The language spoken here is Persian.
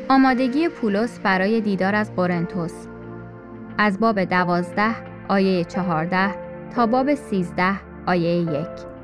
آمادگی پولس برای دیدار از قرنتس، از باب 12 آیه 14 تا باب 13 آیه 1.